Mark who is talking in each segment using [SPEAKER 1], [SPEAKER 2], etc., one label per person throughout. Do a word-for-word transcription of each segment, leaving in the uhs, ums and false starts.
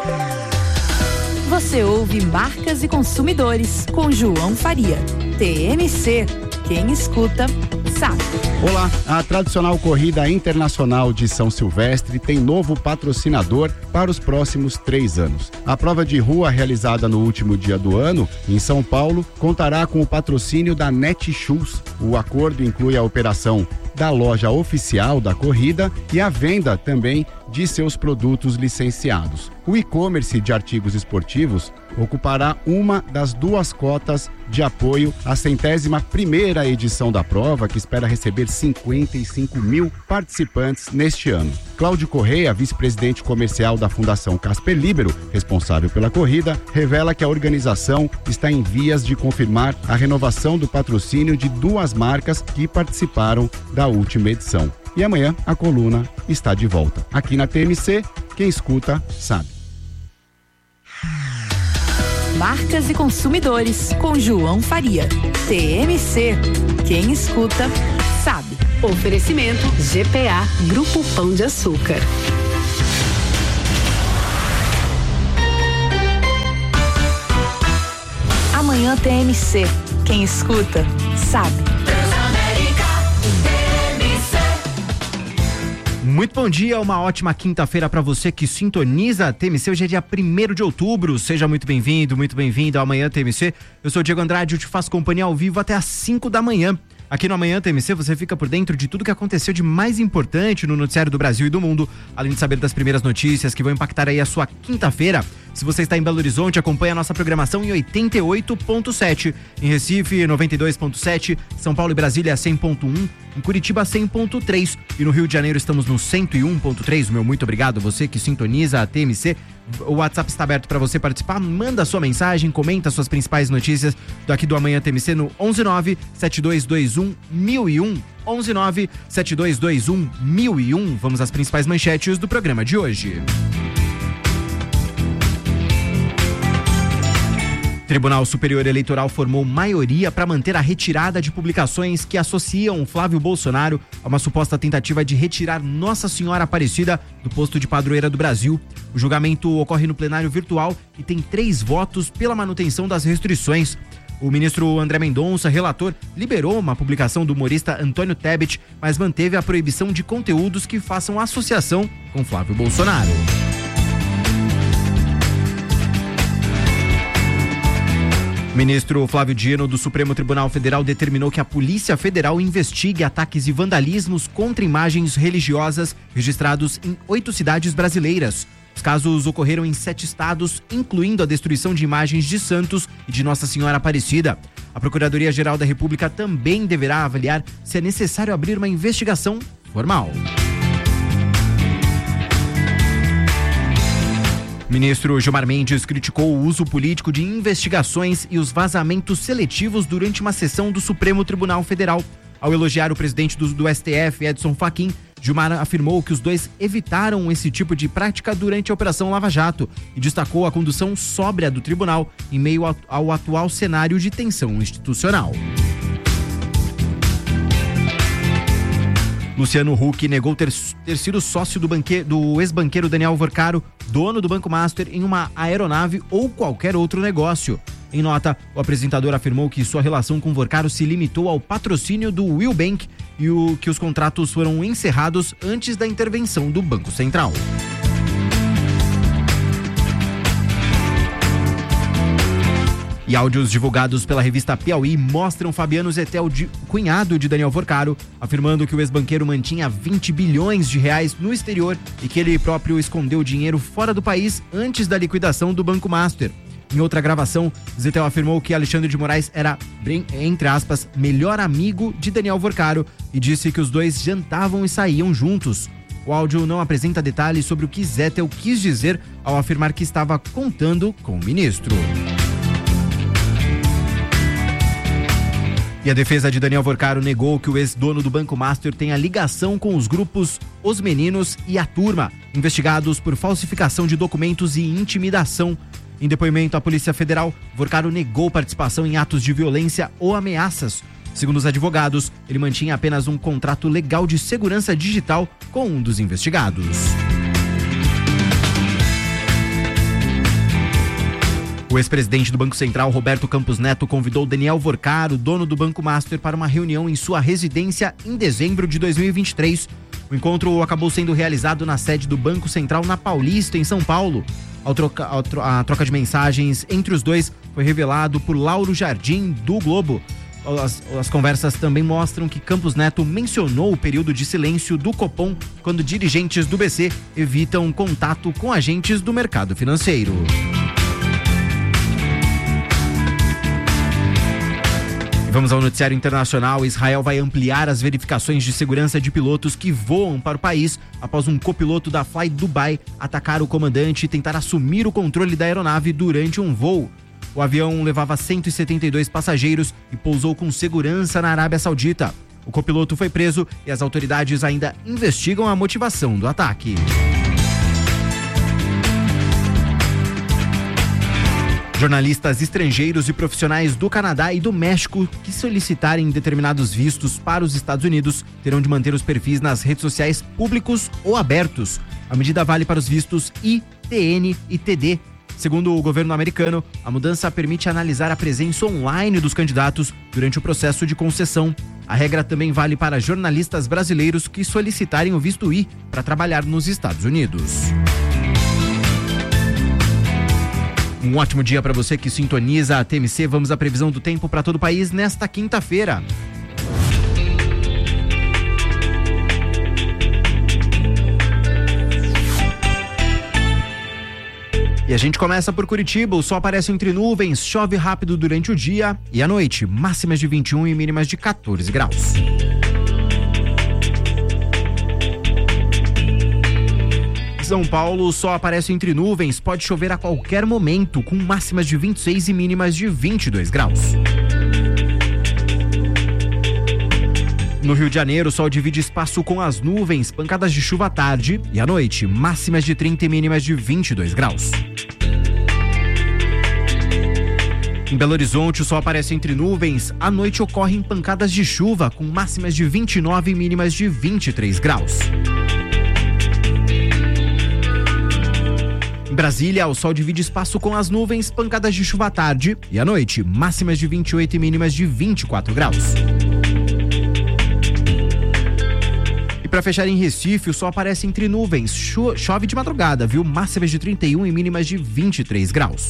[SPEAKER 1] Você ouve Marcas e Consumidores com João Faria. T M C, quem escuta sabe.
[SPEAKER 2] Olá, a tradicional corrida internacional de São Silvestre tem novo patrocinador para os próximos três anos. A prova de rua realizada no último dia do ano, em São Paulo, contará com o patrocínio da Netshoes. O acordo inclui a operação da loja oficial da corrida e a venda também de seus produtos licenciados. O e-commerce de artigos esportivos ocupará uma das duas cotas de apoio à centésima primeira edição da prova, que espera receber cinquenta e cinco mil participantes neste ano. Cláudio Correia, vice-presidente comercial da Fundação Casper Libero, responsável pela corrida, revela que a organização está em vias de confirmar a renovação do patrocínio de duas marcas que participaram da última edição. E amanhã a coluna está de volta. Aqui na T M C, quem escuta sabe.
[SPEAKER 1] Marcas e Consumidores com João Faria. T M C, quem escuta sabe.
[SPEAKER 3] Oferecimento G P A Grupo Pão de Açúcar.
[SPEAKER 1] Amanhã T M C, quem escuta sabe.
[SPEAKER 4] Muito bom dia, uma ótima quinta-feira para você que sintoniza a T M C. Hoje é dia primeiro de outubro, seja muito bem-vindo, muito bem-vindo ao Amanhã T M C. Eu sou o Diego Andrade, eu te faço companhia ao vivo até às cinco da manhã. Aqui no Amanhã T M C você fica por dentro de tudo que aconteceu de mais importante no noticiário do Brasil e do mundo, além de saber das primeiras notícias que vão impactar aí a sua quinta-feira. Se você está em Belo Horizonte, acompanha a nossa programação em oitenta e oito ponto sete, em Recife noventa e dois ponto sete, São Paulo e Brasília cem ponto um, em Curitiba cem ponto três e no Rio de Janeiro estamos no cento e um ponto três. Meu muito obrigado, você que sintoniza a T M C. O WhatsApp está aberto para você participar, manda sua mensagem, comenta suas principais notícias daqui do Amanhã T M C no onze nove sete dois dois um mil e um, onze nove sete dois dois um mil e um. Vamos às principais manchetes do programa de hoje. Tribunal Superior Eleitoral formou maioria para manter a retirada de publicações que associam Flávio Bolsonaro a uma suposta tentativa de retirar Nossa Senhora Aparecida do posto de padroeira do Brasil. O julgamento ocorre no plenário virtual e tem três votos pela manutenção das restrições. O ministro André Mendonça, relator, liberou uma publicação do humorista Antônio Tebet, mas manteve a proibição de conteúdos que façam associação com Flávio Bolsonaro. O ministro Flávio Dino, do Supremo Tribunal Federal, determinou que a Polícia Federal investigue ataques e vandalismos contra imagens religiosas registrados em oito cidades brasileiras. Os casos ocorreram em sete estados, incluindo a destruição de imagens de santos e de Nossa Senhora Aparecida. A Procuradoria-Geral da República também deverá avaliar se é necessário abrir uma investigação formal. O ministro Gilmar Mendes criticou o uso político de investigações e os vazamentos seletivos durante uma sessão do Supremo Tribunal Federal. Ao elogiar o presidente do, do S T F, Edson Fachin, Gilmar afirmou que os dois evitaram esse tipo de prática durante a Operação Lava Jato e destacou a condução sóbria do tribunal em meio ao, ao atual cenário de tensão institucional. Luciano Huck negou ter, ter sido sócio do, banque, do ex-banqueiro Daniel Vorcaro, dono do Banco Master, em uma aeronave ou qualquer outro negócio. Em nota, o apresentador afirmou que sua relação com Vorcaro se limitou ao patrocínio do Will Bank e o, que os contratos foram encerrados antes da intervenção do Banco Central. E áudios divulgados pela revista Piauí mostram Fabiano Zettel, de, cunhado de Daniel Vorcaro, afirmando que o ex-banqueiro mantinha vinte bilhões de reais no exterior e que ele próprio escondeu dinheiro fora do país antes da liquidação do Banco Master. Em outra gravação, Zettel afirmou que Alexandre de Moraes era, entre aspas, melhor amigo de Daniel Vorcaro e disse que os dois jantavam e saíam juntos. O áudio não apresenta detalhes sobre o que Zettel quis dizer ao afirmar que estava contando com o ministro. E a defesa de Daniel Vorcaro negou que o ex-dono do Banco Master tenha ligação com os grupos Os Meninos e a Turma, investigados por falsificação de documentos e intimidação. Em depoimento à Polícia Federal, Vorcaro negou participação em atos de violência ou ameaças. Segundo os advogados, ele mantinha apenas um contrato legal de segurança digital com um dos investigados. O ex-presidente do Banco Central, Roberto Campos Neto, convidou Daniel Vorcaro, dono do Banco Master, para uma reunião em sua residência em dezembro de dois mil e vinte e três. O encontro acabou sendo realizado na sede do Banco Central na Paulista, em São Paulo. Ao troca, ao tro, a troca de mensagens entre os dois foi revelado por Lauro Jardim, do Globo. As, as conversas também mostram que Campos Neto mencionou o período de silêncio do Copom quando dirigentes do B C evitam contato com agentes do mercado financeiro. Vamos ao noticiário internacional. Israel vai ampliar as verificações de segurança de pilotos que voam para o país após um copiloto da Fly Dubai atacar o comandante e tentar assumir o controle da aeronave durante um voo. O avião levava cento e setenta e dois passageiros e pousou com segurança na Arábia Saudita. O copiloto foi preso e as autoridades ainda investigam a motivação do ataque. Jornalistas estrangeiros e profissionais do Canadá e do México que solicitarem determinados vistos para os Estados Unidos terão de manter os perfis nas redes sociais públicos ou abertos. A medida vale para os vistos I, T N e T D. Segundo o governo americano, a mudança permite analisar a presença online dos candidatos durante o processo de concessão. A regra também vale para jornalistas brasileiros que solicitarem o visto I para trabalhar nos Estados Unidos. Um ótimo dia para você que sintoniza a T M C. Vamos à previsão do tempo para todo o país nesta quinta-feira. E a gente começa por Curitiba. O sol aparece entre nuvens, chove rápido durante o dia e à noite. Máximas de vinte e um e mínimas de quatorze graus. São Paulo, o sol aparece entre nuvens, pode chover a qualquer momento, com máximas de vinte e seis e mínimas de vinte e dois graus. No Rio de Janeiro, o sol divide espaço com as nuvens, pancadas de chuva à tarde e à noite, máximas de trinta e mínimas de vinte e dois graus. Em Belo Horizonte, o sol aparece entre nuvens, à noite ocorrem pancadas de chuva, com máximas de vinte e nove e mínimas de vinte e três graus. Em Brasília, o sol divide espaço com as nuvens, pancadas de chuva à tarde e à noite, máximas de vinte e oito e mínimas de vinte e quatro graus. E para fechar em Recife, o sol aparece entre nuvens, cho- chove de madrugada, viu? Máximas de trinta e um e mínimas de vinte e três graus.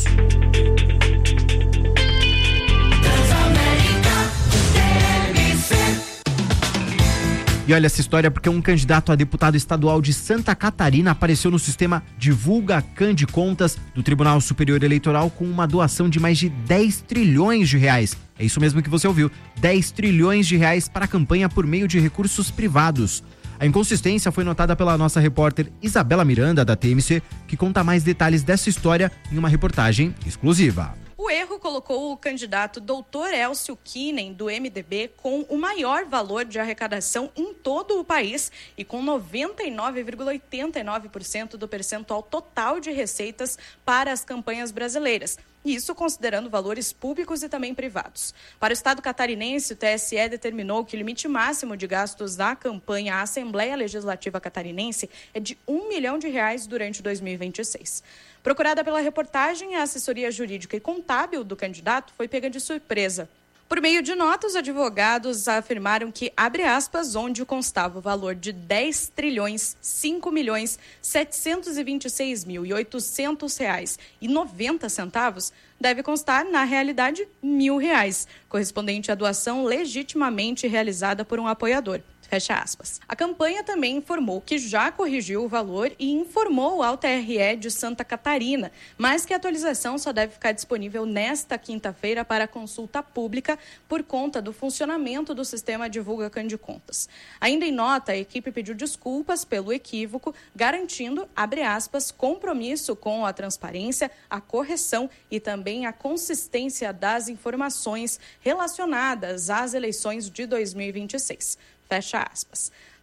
[SPEAKER 4] E olha essa história porque um candidato a deputado estadual de Santa Catarina apareceu no sistema Divulga Can de Contas do Tribunal Superior Eleitoral com uma doação de mais de dez trilhões de reais. É isso mesmo que você ouviu, dez trilhões de reais para a campanha por meio de recursos privados. A inconsistência foi notada pela nossa repórter Isabela Miranda, da T M C, que conta mais detalhes dessa história em uma reportagem exclusiva.
[SPEAKER 5] O erro colocou o candidato doutor Elcio Kinen, do M D B, com o maior valor de arrecadação em todo o país e com noventa e nove vírgula oitenta e nove por cento do percentual total de receitas para as campanhas brasileiras. Isso considerando valores públicos e também privados. Para o estado catarinense, o T S E determinou que o limite máximo de gastos da campanha à Assembleia Legislativa Catarinense é de um milhão de reais durante dois mil e vinte e seis. Procurada pela reportagem, a assessoria jurídica e contábil do candidato foi pega de surpresa. Por meio de nota, os advogados afirmaram que, abre aspas, onde constava o valor de dez trilhões, cinco milhões, setecentos e vinte e seis mil e oitocentos reais e noventa centavos, deve constar, na realidade, mil reais, correspondente à doação legitimamente realizada por um apoiador. Fecha aspas. A campanha também informou que já corrigiu o valor e informou ao T R E de Santa Catarina, mas que a atualização só deve ficar disponível nesta quinta-feira para consulta pública por conta do funcionamento do sistema Divulga Can de Contas. Ainda em nota, a equipe pediu desculpas pelo equívoco, garantindo, abre aspas, compromisso com a transparência, a correção e também a consistência das informações relacionadas às eleições de dois mil e vinte e seis. Fecha aspas.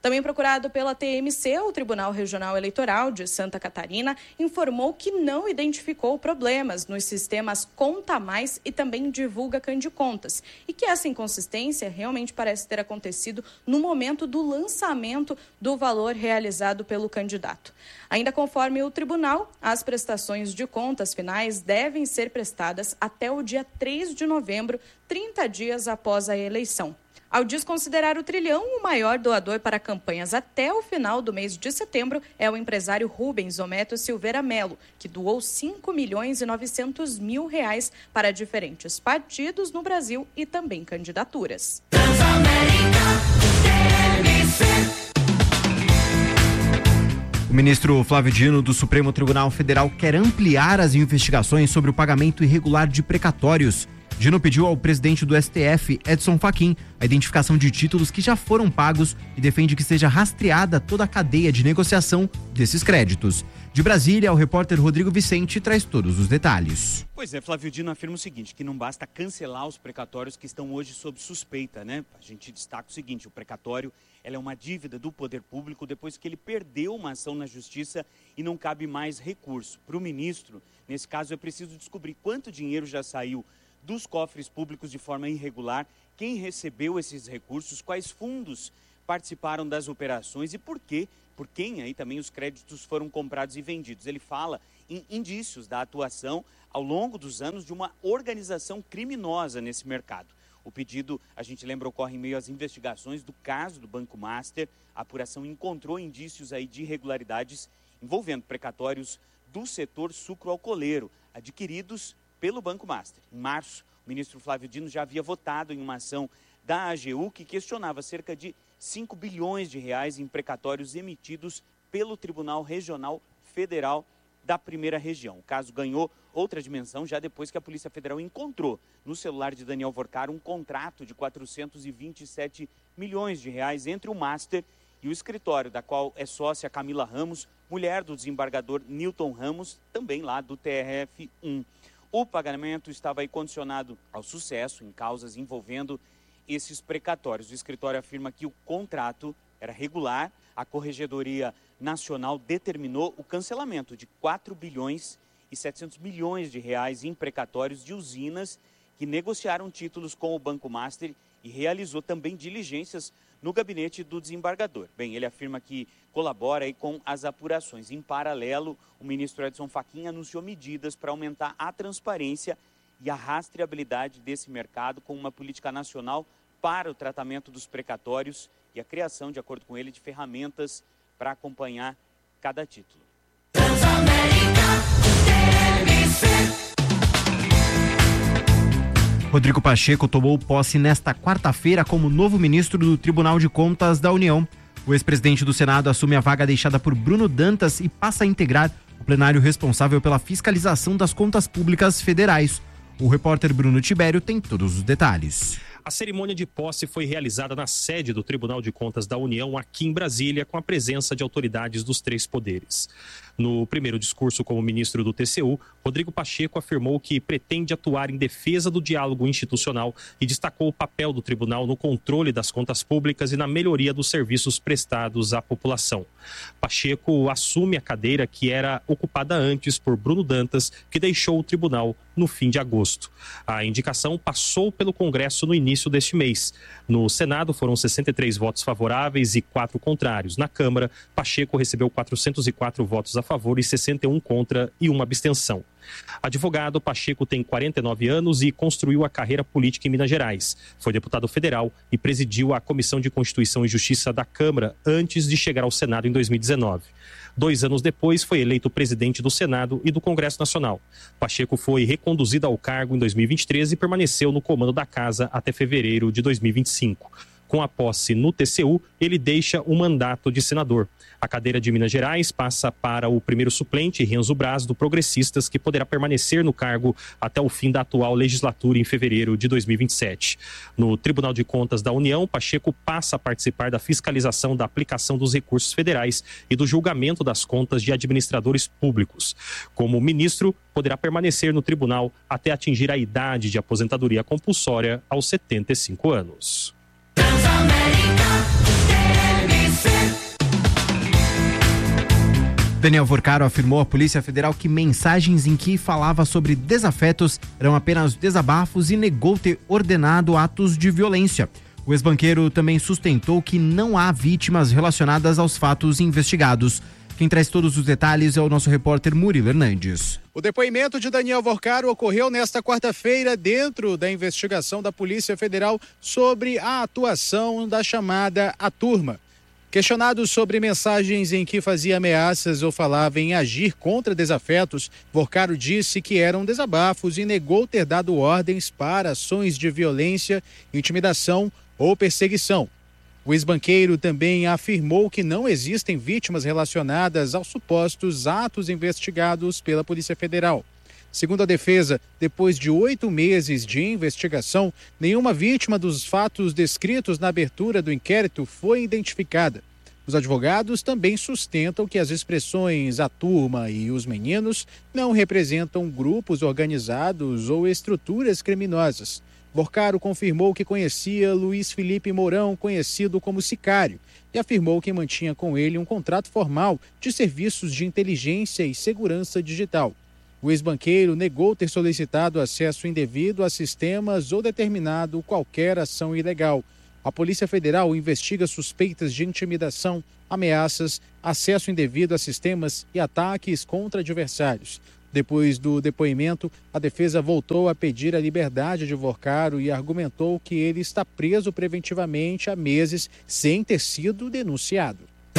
[SPEAKER 5] Também procurado pela T M C, o Tribunal Regional Eleitoral de Santa Catarina informou que não identificou problemas nos sistemas Conta Mais e também Divulga Candicontas, e que essa inconsistência realmente parece ter acontecido no momento do lançamento do valor realizado pelo candidato. Ainda conforme o tribunal, as prestações de contas finais devem ser prestadas até o dia três de novembro, trinta dias após a eleição. Ao desconsiderar o trilhão, o maior doador para campanhas até o final do mês de setembro é o empresário Rubens Ometo Silveira Melo, que doou cinco milhões e novecentos mil reais para diferentes partidos no Brasil e também candidaturas.
[SPEAKER 4] O ministro Flávio Dino, do Supremo Tribunal Federal, quer ampliar as investigações sobre o pagamento irregular de precatórios. Dino pediu ao presidente do S T F, Edson Fachin, a identificação de títulos que já foram pagos e defende que seja rastreada toda a cadeia de negociação desses créditos. De Brasília, o repórter Rodrigo Vicente traz todos os detalhes.
[SPEAKER 6] Pois é, Flávio Dino afirma o seguinte, que não basta cancelar os precatórios que estão hoje sob suspeita, né? A gente destaca o seguinte, o precatório ela é uma dívida do poder público depois que ele perdeu uma ação na justiça e não cabe mais recurso. Para o ministro, nesse caso, é preciso descobrir quanto dinheiro já saiu dos cofres públicos de forma irregular, quem recebeu esses recursos, quais fundos participaram das operações e por quê, por quem aí também os créditos foram comprados e vendidos. Ele fala em indícios da atuação ao longo dos anos de uma organização criminosa nesse mercado. O pedido, a gente lembra, ocorre em meio às investigações do caso do Banco Master. A apuração encontrou indícios aí de irregularidades envolvendo precatórios do setor sucroalcooleiro, adquiridos pelo Banco Master. Em março, o ministro Flávio Dino já havia votado em uma ação da A G U que questionava cerca de cinco bilhões de reais em precatórios emitidos pelo Tribunal Regional Federal da Primeira Região. O caso ganhou outra dimensão já depois que a Polícia Federal encontrou no celular de Daniel Vorcar um contrato de quatrocentos e vinte e sete milhões de reais entre o Master e o escritório, da qual é sócia Camila Ramos, mulher do desembargador Newton Ramos, também lá do T R F um. O pagamento estava aí condicionado ao sucesso em causas envolvendo esses precatórios. O escritório afirma que o contrato era regular. A Corregedoria Nacional determinou o cancelamento de quatro bilhões e setecentos milhões de reais em precatórios de usinas que negociaram títulos com o Banco Master e realizou também diligências no gabinete do desembargador. Bem, ele afirma que colabora aí com as apurações. Em paralelo, o ministro Edson Fachin anunciou medidas para aumentar a transparência e a rastreabilidade desse mercado com uma política nacional para o tratamento dos precatórios e a criação, de acordo com ele, de ferramentas para acompanhar cada título.
[SPEAKER 4] Rodrigo Pacheco tomou posse nesta quarta-feira como novo ministro do Tribunal de Contas da União. O ex-presidente do Senado assume a vaga deixada por Bruno Dantas e passa a integrar o plenário responsável pela fiscalização das contas públicas federais. O repórter Bruno Tibério tem todos os detalhes.
[SPEAKER 7] A cerimônia de posse foi realizada na sede do Tribunal de Contas da União, aqui em Brasília, com a presença de autoridades dos três poderes. No primeiro discurso como ministro do T C U, Rodrigo Pacheco afirmou que pretende atuar em defesa do diálogo institucional e destacou o papel do tribunal no controle das contas públicas e na melhoria dos serviços prestados à população. Pacheco assume a cadeira que era ocupada antes por Bruno Dantas, que deixou o tribunal no fim de agosto. A indicação passou pelo Congresso no início deste mês. No Senado foram sessenta e três votos favoráveis e quatro contrários. Na Câmara, Pacheco recebeu quatrocentos e quatro votos a favor e sessenta e um contra e uma abstenção. Advogado, Pacheco tem quarenta e nove anos e construiu a carreira política em Minas Gerais. Foi deputado federal e presidiu a Comissão de Constituição e Justiça da Câmara antes de chegar ao Senado em dois mil e dezenove. Dois anos depois, foi eleito presidente do Senado e do Congresso Nacional. Pacheco foi reconduzido ao cargo em dois mil e vinte e três e permaneceu no comando da casa até fevereiro de dois mil e vinte e cinco. Com a posse no T C U, ele deixa o mandato de senador. A cadeira de Minas Gerais passa para o primeiro suplente, Renzo Braz, do Progressistas, que poderá permanecer no cargo até o fim da atual legislatura em fevereiro de dois mil e vinte e sete. No Tribunal de Contas da União, Pacheco passa a participar da fiscalização da aplicação dos recursos federais e do julgamento das contas de administradores públicos. Como ministro, poderá permanecer no tribunal até atingir a idade de aposentadoria compulsória aos setenta e cinco anos. Transamérica, T V C.
[SPEAKER 4] Daniel Vorcaro afirmou à Polícia Federal que mensagens em que falava sobre desafetos eram apenas desabafos e negou ter ordenado atos de violência. O ex-banqueiro também sustentou que não há vítimas relacionadas aos fatos investigados. Quem traz todos os detalhes é o nosso repórter Murilo Hernandes.
[SPEAKER 8] O depoimento de Daniel Vorcaro ocorreu nesta quarta-feira dentro da investigação da Polícia Federal sobre a atuação da chamada A Turma. Questionado sobre mensagens em que fazia ameaças ou falava em agir contra desafetos, Vorcaro disse que eram desabafos e negou ter dado ordens para ações de violência, intimidação ou perseguição. O ex-banqueiro também afirmou que não existem vítimas relacionadas aos supostos atos investigados pela Polícia Federal. Segundo a defesa, depois de oito meses de investigação, nenhuma vítima dos fatos descritos na abertura do inquérito foi identificada. Os advogados também sustentam que as expressões a turma e os meninos não representam grupos organizados ou estruturas criminosas. Vorcaro confirmou que conhecia Luiz Felipe Mourão, conhecido como Sicário, e afirmou que mantinha com ele um contrato formal de serviços de inteligência e segurança digital. O ex-banqueiro negou ter solicitado acesso indevido a sistemas ou determinado qualquer ação ilegal. A Polícia Federal investiga suspeitas de intimidação, ameaças, acesso indevido a sistemas e ataques contra adversários. Depois do depoimento, a defesa voltou a pedir a liberdade de Vorcaro e argumentou que ele está preso preventivamente há meses sem ter sido denunciado.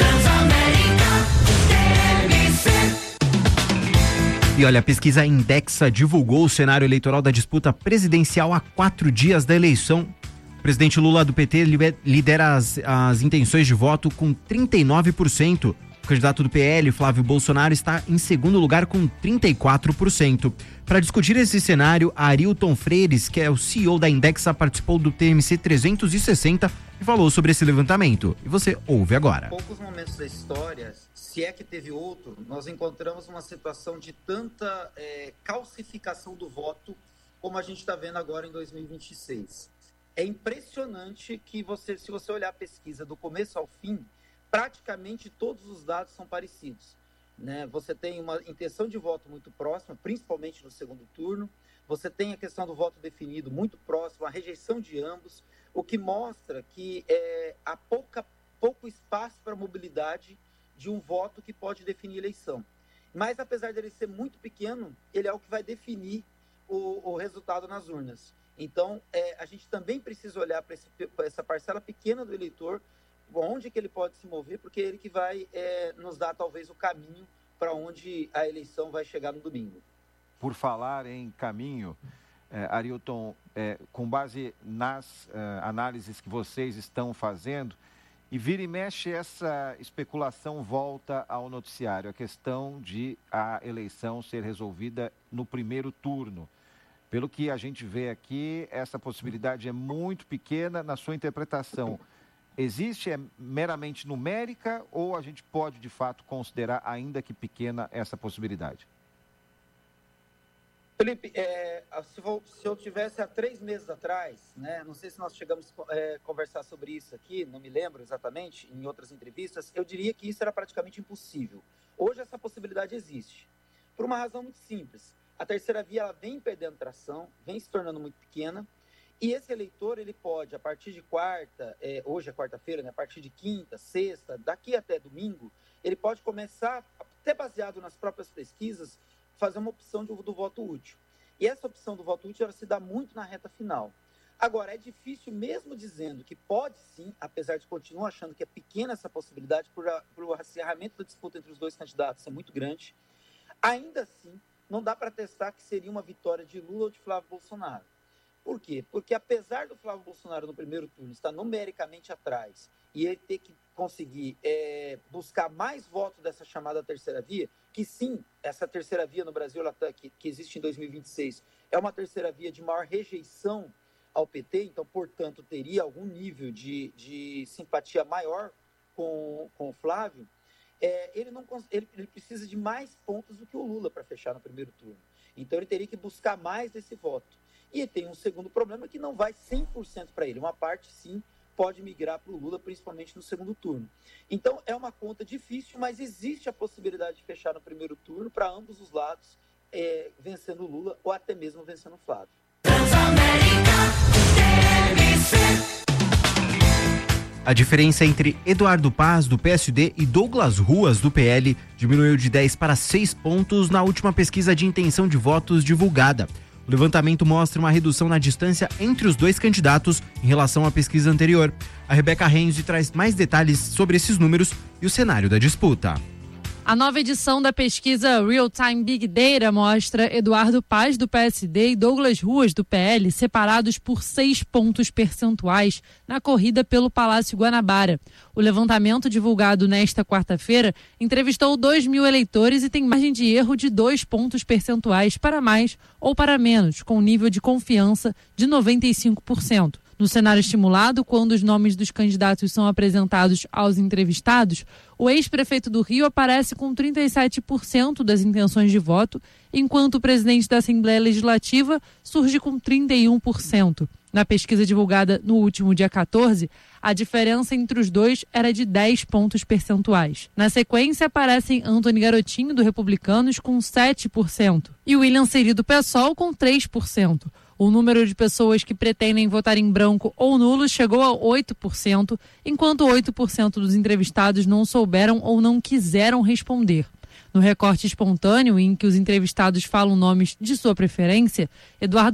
[SPEAKER 4] E olha, a pesquisa Indexa divulgou o cenário eleitoral da disputa presidencial a quatro dias da eleição. O presidente Lula do P T lidera as, as intenções de voto com trinta e nove por cento. O candidato do P L, Flávio Bolsonaro, está em segundo lugar com trinta e quatro por cento. Para discutir esse cenário, Arilton Freires, que é o C E O da Indexa, participou do T M C trezentos e sessenta e falou sobre esse levantamento. E você ouve agora.
[SPEAKER 9] Em poucos momentos da história, se é que teve outro, nós encontramos uma situação de tanta é, calcificação do voto como a gente está vendo agora em dois mil e vinte e seis. É impressionante que você, se você olhar a pesquisa do começo ao fim, praticamente todos os dados são parecidos, né? Você tem uma intenção de voto muito próxima, principalmente no segundo turno. Você tem a questão do voto definido muito próximo, a rejeição de ambos, o que mostra que é, há pouca, pouco espaço para mobilidade de um voto que pode definir a eleição. Mas, apesar dele ser muito pequeno, ele é o que vai definir o, o resultado nas urnas. Então, é, a gente também precisa olhar para essa parcela pequena do eleitor, onde que ele pode se mover, porque é ele que vai é, nos dar talvez o caminho para onde a eleição vai chegar no domingo.
[SPEAKER 10] Por falar em caminho, é, Arilton, é, com base nas é, análises que vocês estão fazendo, e vira e mexe essa especulação volta ao noticiário, a questão de a eleição ser resolvida no primeiro turno. Pelo que a gente vê aqui, essa possibilidade é muito pequena. Na sua interpretação, existe, é meramente numérica ou a gente pode, de fato, considerar, ainda que pequena, essa possibilidade?
[SPEAKER 9] Felipe, é, se, for, se eu tivesse há três meses atrás, né, não sei se nós chegamos a é, conversar sobre isso aqui, não me lembro exatamente, em outras entrevistas, eu diria que isso era praticamente impossível. Hoje essa possibilidade existe, por uma razão muito simples. A terceira via ela vem perdendo tração, vem se tornando muito pequena, e esse eleitor ele pode, a partir de quarta, é, hoje é quarta-feira, né, a partir de quinta, sexta, daqui até domingo, ele pode começar, até baseado nas próprias pesquisas, fazer uma opção do, do voto útil. E essa opção do voto útil ela se dá muito na reta final. Agora, é difícil, mesmo dizendo que pode sim, apesar de continuar achando que é pequena essa possibilidade, por, a, por o acirramento da disputa entre os dois candidatos ser muito grande, ainda assim, não dá para testar que seria uma vitória de Lula ou de Flávio Bolsonaro. Por quê? Porque apesar do Flávio Bolsonaro no primeiro turno estar numericamente atrás e ele ter que conseguir é, buscar mais votos dessa chamada terceira via, que sim, essa terceira via no Brasil, ela tá, que, que existe em dois mil e vinte e seis, é uma terceira via de maior rejeição ao P T, então, portanto, teria algum nível de, de simpatia maior com, com o Flávio, é, ele, não, ele, ele precisa de mais pontos do que o Lula para fechar no primeiro turno. Então, ele teria que buscar mais desse voto. E tem um segundo problema que não vai cem por cento para ele. Uma parte, sim, pode migrar para o Lula, principalmente no segundo turno. Então, é uma conta difícil, mas existe a possibilidade de fechar no primeiro turno para ambos os lados, é, vencendo o Lula ou até mesmo vencendo o Flávio.
[SPEAKER 4] A diferença entre Eduardo Paz, do P S D, e Douglas Ruas, do P L, diminuiu de dez para seis pontos na última pesquisa de intenção de votos divulgada. O levantamento mostra uma redução na distância entre os dois candidatos em relação à pesquisa anterior. A Rebeca Renzi traz mais detalhes sobre esses números e o cenário da disputa.
[SPEAKER 11] A nova edição da pesquisa Real Time Big Data mostra Eduardo Paz, do P S D, e Douglas Ruas, do P L, separados por seis pontos percentuais na corrida pelo Palácio Guanabara. O levantamento divulgado nesta quarta-feira entrevistou dois mil eleitores e tem margem de erro de dois pontos percentuais para mais ou para menos, com nível de confiança de noventa e cinco por cento. No cenário estimulado, quando os nomes dos candidatos são apresentados aos entrevistados, o ex-prefeito do Rio aparece com trinta e sete por cento das intenções de voto, enquanto o presidente da Assembleia Legislativa surge com trinta e um por cento. Na pesquisa divulgada no último dia quatorze, a diferença entre os dois era de dez pontos percentuais. Na sequência, aparecem Antony Garotinho, do Republicanos, com sete por cento, e William Seri, do PSOL, com três por cento. O número de pessoas que pretendem votar em branco ou nulo chegou a oito por cento, enquanto oito por cento dos entrevistados não souberam ou não quiseram responder. No recorte espontâneo, em que os entrevistados falam nomes de sua preferência, Eduardo